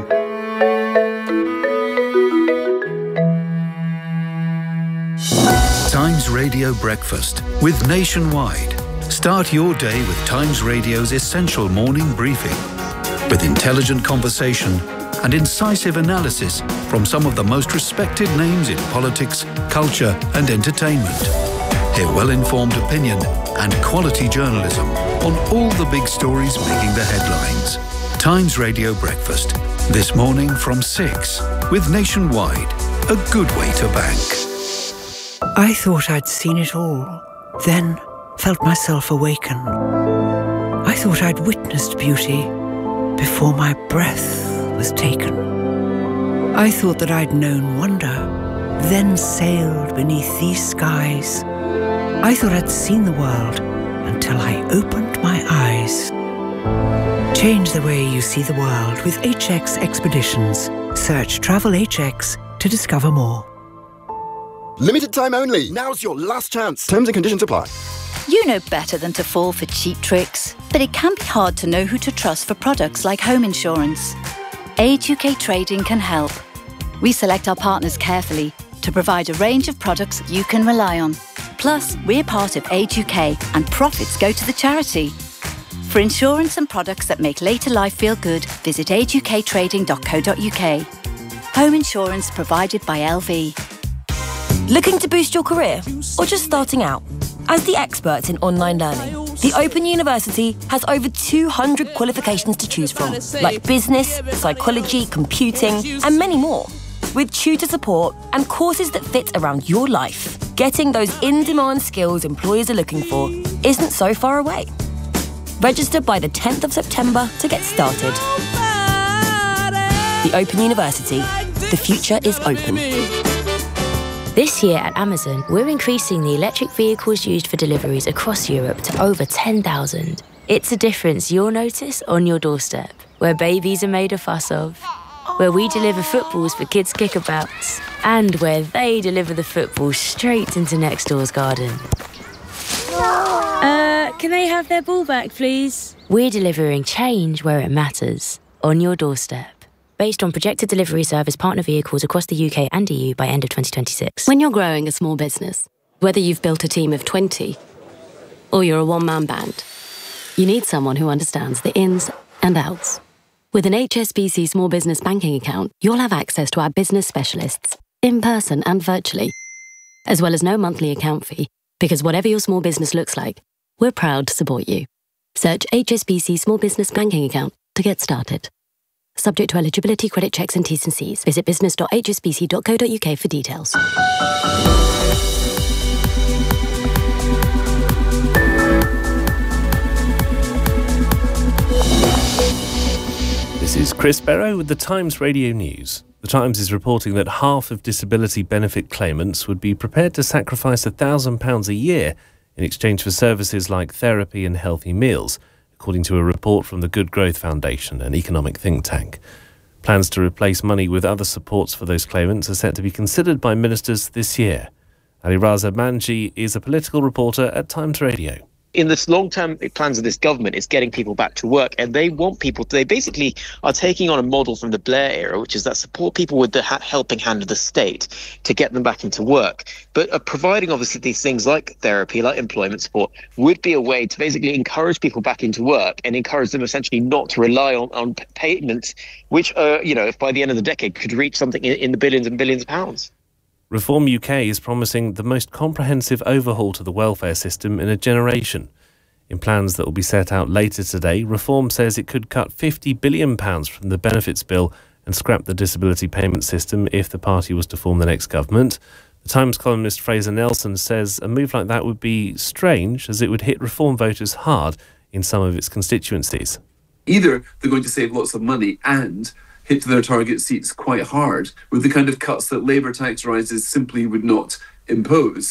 Times Radio Breakfast with Nationwide. Start your day with Times Radio's essential morning briefing with intelligent conversation and incisive analysis from some of the most respected names in politics, culture and entertainment. Hear well-informed opinion and quality journalism on all the big stories making the headlines. Times Radio Breakfast, this morning from 6 with Nationwide, a good way to bank. I thought I'd seen it all, then felt myself awaken. I thought I'd witnessed beauty before my breath was taken. I thought that I'd known wonder, then sailed beneath these skies. I thought I'd seen the world until I opened my eyes. Change the way you see the world with HX Expeditions. Search Travel HX to discover more. Limited time only. Now's your last chance. Terms and conditions apply. You know better than to fall for cheap tricks, but it can be hard to know who to trust for products like home insurance. Age UK Trading can help. We select our partners carefully to provide a range of products you can rely on. Plus, we're part of Age UK and profits go to the charity. For insurance and products that make later life feel good, visit ageUKtrading.co.uk. Home insurance provided by LV. Looking to boost your career or just starting out? As the experts in online learning, the Open University has over 200 qualifications to choose from, like business, psychology, computing, and many more. With tutor support and courses that fit around your life, getting those in-demand skills employers are looking for isn't so far away. Register by the 10th of September to get started. The Open University. The future is open. This year at Amazon, we're increasing the electric vehicles used for deliveries across Europe to over 10,000. It's a difference you'll notice on your doorstep, where babies are made a fuss of, where we deliver footballs for kids' kickabouts, and where they deliver the football straight into next door's garden. Can they have their ball back, please? We're delivering change where it matters, on your doorstep. Based on projected delivery service partner vehicles across the UK and EU by end of 2026. When you're growing a small business, whether you've built a team of 20 or you're a one-man band, you need someone who understands the ins and outs. With an HSBC small business banking account, you'll have access to our business specialists, in person and virtually, as well as no monthly account fee, because whatever your small business looks like, we're proud to support you. Search HSBC Small Business Banking Account to get started. Subject to eligibility, credit checks and T's and C's. Visit business.hsbc.co.uk for details. This is Chris Barrow with the Times Radio News. The Times is reporting that half of disability benefit claimants would be prepared to sacrifice £1,000 a year in exchange for services like therapy and healthy meals, according to a report from the Good Growth Foundation, an economic think tank. Plans to replace money with other supports for those claimants are set to be considered by ministers this year. Ali Raza Manji is a political reporter at Times Radio. In the long-term plans of this government, it's getting people back to work, and they want people to, they basically are taking on a model from the Blair era, which is that support people with the helping hand of the state to get them back into work. But providing obviously these things like therapy, like employment support, would be a way to basically encourage people back into work and encourage them essentially not to rely on payments, which, if by the end of the decade could reach something in the billions and billions of pounds. Reform UK is promising the most comprehensive overhaul to the welfare system in a generation. In plans that will be set out later today, Reform says it could cut £50 billion from the benefits bill and scrap the disability payment system if the party was to form the next government. The Times columnist Fraser Nelson says a move like that would be strange, as it would hit Reform voters hard in some of its constituencies. Either they're going to save lots of money and hit their target seats quite hard with the kind of cuts that Labour tax rises simply would not impose.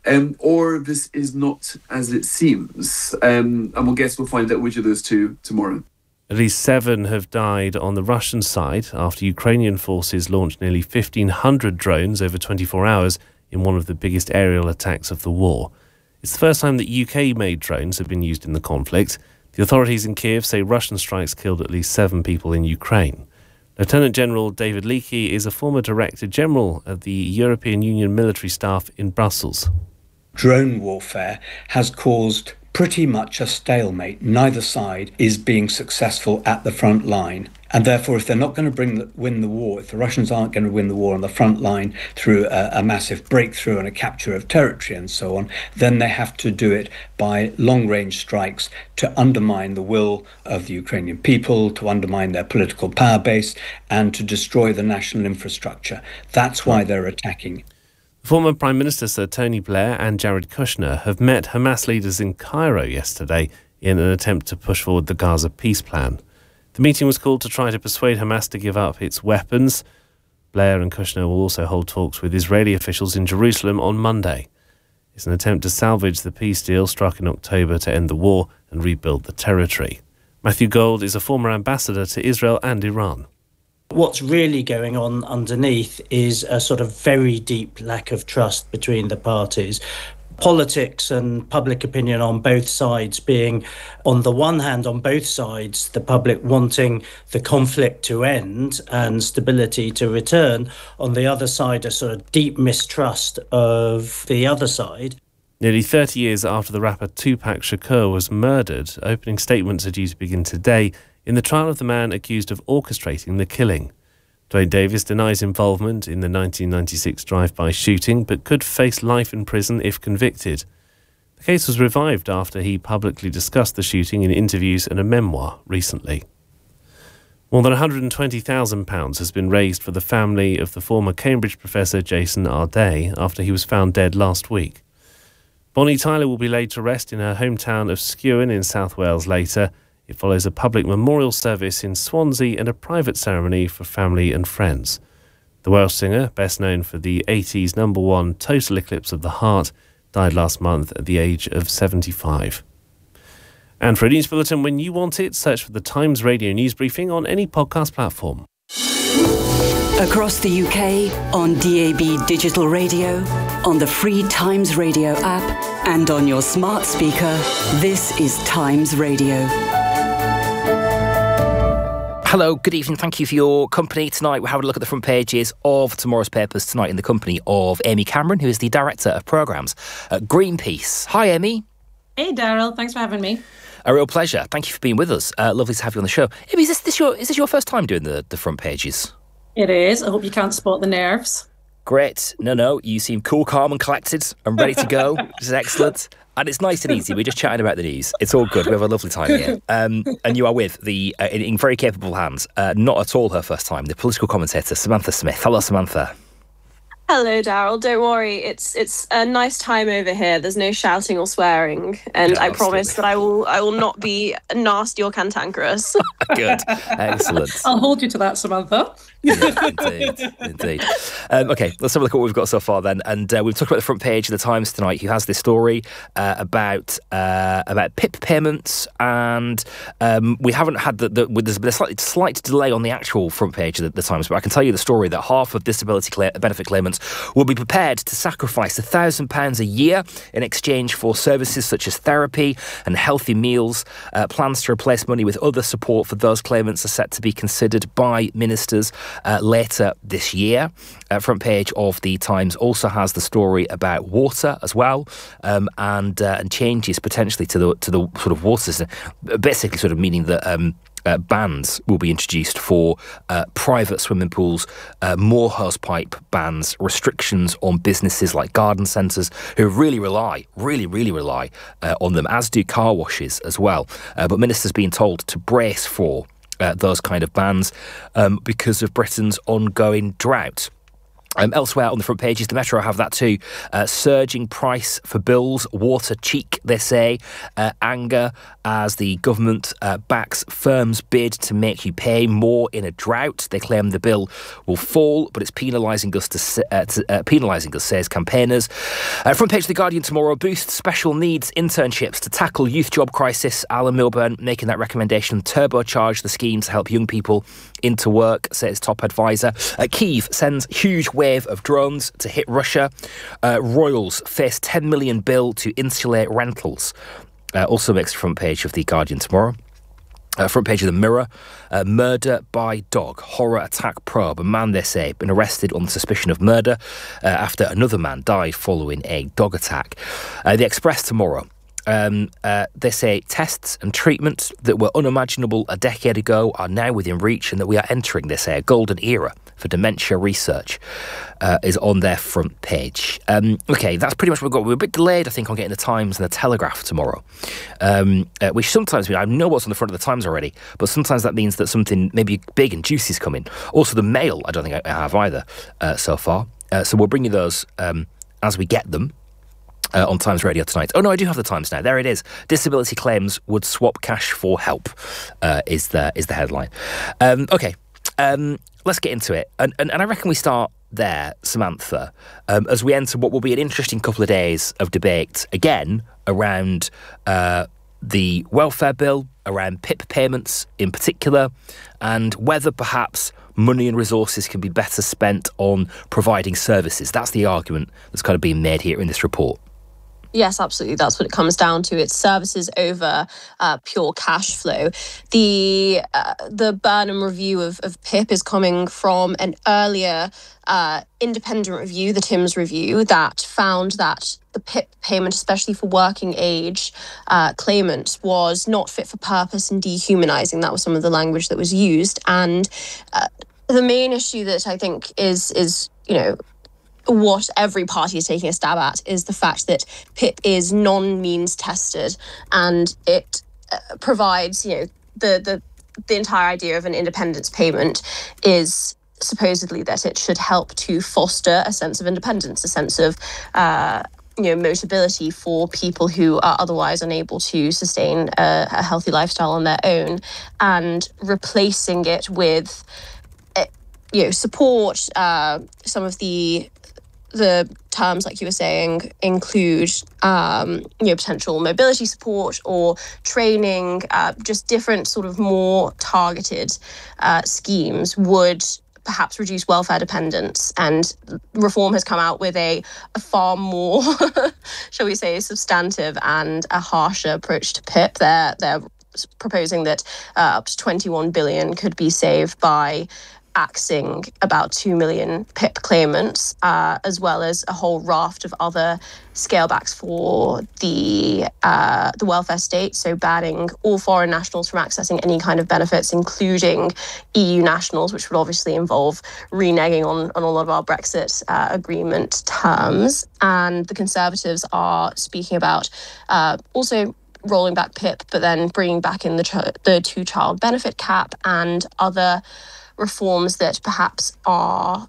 or this is not as it seems. And we'll find out which of those two tomorrow. At least 7 have died on the Russian side after Ukrainian forces launched nearly 1,500 drones over 24 hours in one of the biggest aerial attacks of the war. It's the first time that UK-made drones have been used in the conflict. The authorities in Kiev say Russian strikes killed at least 7 people in Ukraine. Lieutenant General David Leakey is a former Director General of the European Union military staff in Brussels. Drone warfare has caused pretty much a stalemate. Neither side is being successful at the front line. And therefore, if they're not going to win the war, if the Russians aren't going to win the war on the front line through a massive breakthrough and a capture of territory and so on, then they have to do it by long-range strikes to undermine the will of the Ukrainian people, to undermine their political power base, and to destroy the national infrastructure. That's why they're attacking. Former Prime Minister Sir Tony Blair and Jared Kushner have met Hamas leaders in Cairo yesterday in an attempt to push forward the Gaza peace plan. The meeting was called to try to persuade Hamas to give up its weapons. Blair and Kushner will also hold talks with Israeli officials in Jerusalem on Monday. It's an attempt to salvage the peace deal struck in October to end the war and rebuild the territory. Matthew Gold is a former ambassador to Israel and Iran. What's really going on underneath is a sort of very deep lack of trust between the parties. Politics and public opinion on both sides being, on the one hand, on both sides, the public wanting the conflict to end and stability to return. On the other side, a sort of deep mistrust of the other side. Nearly 30 years after the rapper Tupac Shakur was murdered, opening statements are due to begin today in the trial of the man accused of orchestrating the killing. Dwayne Davis denies involvement in the 1996 drive-by shooting, but could face life in prison if convicted. The case was revived after he publicly discussed the shooting in interviews and a memoir recently. More than £120,000 has been raised for the family of the former Cambridge professor Jason Arday after he was found dead last week. Bonnie Tyler will be laid to rest in her hometown of Skewen in South Wales later. It follows a public memorial service in Swansea and a private ceremony for family and friends. The Welsh singer, best known for the 80s #1 Total Eclipse of the Heart, died last month at the age of 75. And for a news bulletin when you want it, search for the Times Radio News Briefing on any podcast platform. Across the UK, on DAB digital radio, on the free Times Radio app, and on your smart speaker, this is Times Radio. Hello, good evening. Thank you for your company tonight. We're having a look at the front pages of tomorrow's papers tonight in the company of Amy Cameron, who is the Director of Programmes at Greenpeace. Hi, Amy. Hey, Daryl. Thanks for having me. A real pleasure. Thank you for being with us. Lovely to have you on the show. Amy, is this your first time doing the front pages? It is. I hope you can't spot the nerves. Great. No, you seem cool, calm and collected and ready to go. This is excellent. And it's nice and easy. We're just chatting about the news. It's all good. We have a lovely time here. And you are with the, in very capable hands, not at all her first time, the political commentator, Samantha Smith. Hello, Samantha. Hello, Daryl. Don't worry. It's a nice time over here. There's no shouting or swearing. And I promise that I will not be nasty or cantankerous. Good. Excellent. I'll hold you to that, Samantha. Indeed. Okay, let's have a look at what we've got so far then. And we've talked about the front page of the Times tonight, who has this story about PIP payments, and we haven't had there's been a slight delay on the actual front page of the Times, but I can tell you the story that half of disability benefit claimants will be prepared to sacrifice £1,000 a year in exchange for services such as therapy and healthy meals. Plans to replace money with other support for those claimants are set to be considered by ministers later this year. Front page of the Times also has the story about water as well, and changes potentially to the sort of water system, basically sort of meaning that bans will be introduced for private swimming pools, more hosepipe bans, restrictions on businesses like garden centres who really rely on them, as do car washes as well. But ministers being told to brace for those kind of bans because of Britain's ongoing drought. Elsewhere on the front pages, the Metro have that too. Surging price for bills, water cheek, they say. Anger as the government backs firms' bid to make you pay more in a drought. They claim the bill will fall, but it's penalising us, says campaigners. Front page of The Guardian tomorrow, boost special needs internships to tackle youth job crisis. Alan Milburn making that recommendation, turbocharge the scheme to help young people into work, says top advisor. Kyiv sends huge wave of drones to hit Russia. Royals face 10 million bill to insulate rentals. Also makes the front page of The Guardian tomorrow. Front page of The Mirror, murder by dog, horror attack probe. A man, they say, been arrested on suspicion of murder after another man died following a dog attack. The Express tomorrow. They say tests and treatments that were unimaginable a decade ago are now within reach, and that we are entering, they say, a golden era for dementia research is on their front page. Okay, that's pretty much what we've got. We're a bit delayed, I think, on getting the Times and the Telegraph tomorrow, which sometimes means I know what's on the front of the Times already, but sometimes that means that something maybe big and juicy is coming. Also, the Mail, I don't think I have either so far. So we'll bring you those as we get them. On Times Radio tonight. Oh no, I do have the Times now. There it is. Disability claims would swap cash for help is the headline. Okay, let's get into it. And I reckon we start there, Samantha, as we enter what will be an interesting couple of days of debate again around the welfare bill, around PIP payments in particular, and whether perhaps money and resources can be better spent on providing services. That's the argument that's kind of being made here in this report. Yes, absolutely. That's what it comes down to. It's services over pure cash flow. The Burnham review of PIP is coming from an earlier independent review, the Timms review, that found that the PIP payment, especially for working age claimants, was not fit for purpose and dehumanising. That was some of the language that was used. And the main issue that I think is what every party is taking a stab at is the fact that PIP is non-means tested, and it provides, the entire idea of an independence payment is supposedly that it should help to foster a sense of independence, a sense of motability for people who are otherwise unable to sustain a healthy lifestyle on their own, and replacing it with support. Some of the terms, like you were saying, include potential mobility support or training, just different sort of more targeted schemes would perhaps reduce welfare dependence. And Reform has come out with a far more, shall we say, substantive and a harsher approach to PIP. They're proposing that up to 21 billion could be saved by axing about 2 million PIP claimants, as well as a whole raft of other scalebacks for the welfare state, so banning all foreign nationals from accessing any kind of benefits, including EU nationals, which would obviously involve reneging on a lot of our Brexit agreement terms. And the Conservatives are speaking about also rolling back PIP, but then bringing back in the two-child benefit cap and other reforms that perhaps are,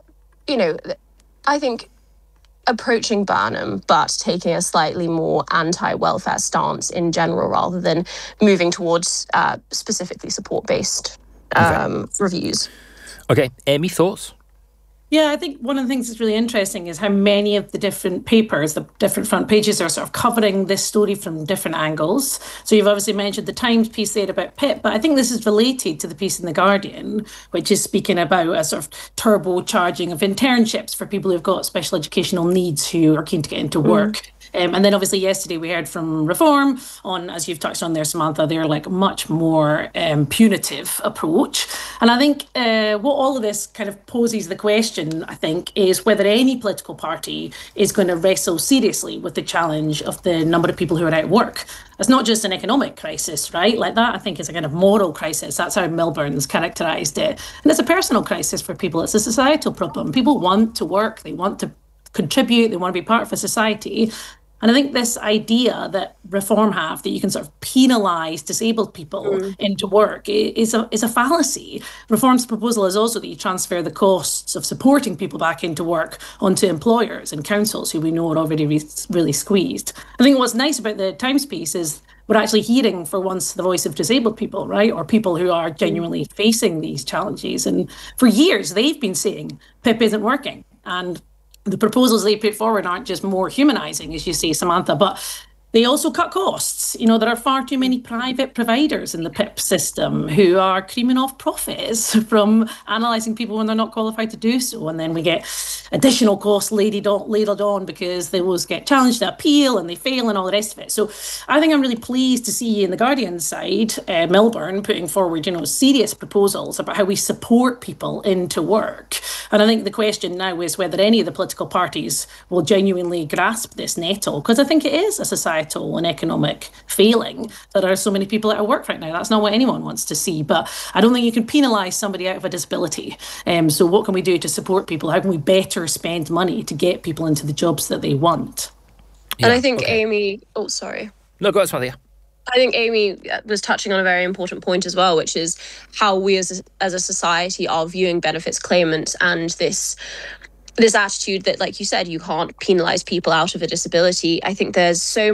I think, approaching Burnham, but taking a slightly more anti-welfare stance in general, rather than moving towards specifically support-based reviews. Okay, Amy, thoughts? Yeah, I think one of the things that's really interesting is how many of the different papers, the different front pages, are sort of covering this story from different angles. So you've obviously mentioned the Times piece there about PIP, but I think this is related to the piece in The Guardian, which is speaking about a sort of turbocharging of internships for people who've got special educational needs who are keen to get into work. And then obviously yesterday we heard from Reform on, as you've touched on there, Samantha, their much more punitive approach. And I think what all of this kind of poses the question, I think, is whether any political party is going to wrestle seriously with the challenge of the number of people who are out of work. It's not just an economic crisis, right? Like that, I think, is a kind of moral crisis. That's how Milburn's characterised it. And it's a personal crisis for people. It's a societal problem. People want to work. They want to contribute. They want to be part of a society. And I think this idea that Reform have, that you can sort of penalise disabled people into work, is a fallacy. Reform's proposal is also that you transfer the costs of supporting people back into work onto employers and councils, who we know are already really squeezed. I think what's nice about the Times piece is we're actually hearing for once the voice of disabled people, right? Or people who are genuinely facing these challenges. And for years, they've been saying PIP isn't working. And the proposals they put forward aren't just more humanising, as you say, Samantha, but they also cut costs. You know, there are far too many private providers in the PIP system who are creaming off profits from analysing people when they're not qualified to do so. And then we get additional costs ladled on because they always get challenged to appeal and they fail and all the rest of it. So I think I'm really pleased to see in the Guardian side, Milburn putting forward, serious proposals about how we support people into work. And I think the question now is whether any of the political parties will genuinely grasp this nettle, because I think it is a societal and economic failing that there are so many people out of work right now. That's not what anyone wants to see. But I don't think you can penalise somebody out of a disability. So what can we do to support people? How can we better spend money to get people into the jobs that they want? Yeah, and I think Amy... Oh, sorry. No, go ahead, Samantha. I think Amy was touching on a very important point as well, which is how we as a society are viewing benefits claimants and this attitude that, like you said, you can't penalise people out of a disability. I think there's so